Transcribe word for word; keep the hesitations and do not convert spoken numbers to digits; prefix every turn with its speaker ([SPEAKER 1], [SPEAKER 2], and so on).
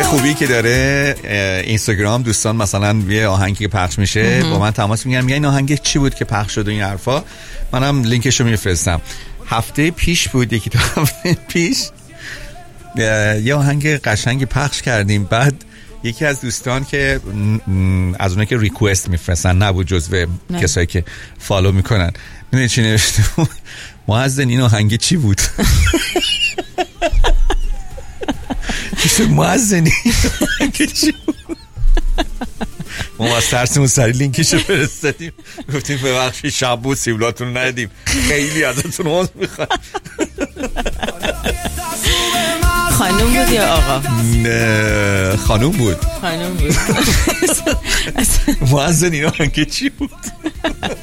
[SPEAKER 1] خوبی که داره اینستاگرام، دوستان مثلا یه آهنگی که پخش میشه با من تماس میگیرن، میگن این آهنگ چی بود که پخش شد و این حرفا، منم لینکشو میفرستم. هفته پیش بود، یکی دو هفته پیش یه آهنگ قشنگی پخش کردیم، بعد یکی از دوستان که از اونایی که ریکوست میفرستن نبود، جزو کسایی که فالو میکنن، میدونی چی نوشته؟ معزن این آهنگ چی بود؟ کسی معزن این آهنگ چی بود؟ ما از ترسمون سری لینکشو فرستادیم، گفتیم ببخشید شب بود سیبلاتون ندیم، خیلی ازتون عذر میخوام.
[SPEAKER 2] خانوم بود یا آقا؟
[SPEAKER 1] نه خانوم بود.
[SPEAKER 2] خانوم بود.
[SPEAKER 1] معزن این آهنگ چی بود؟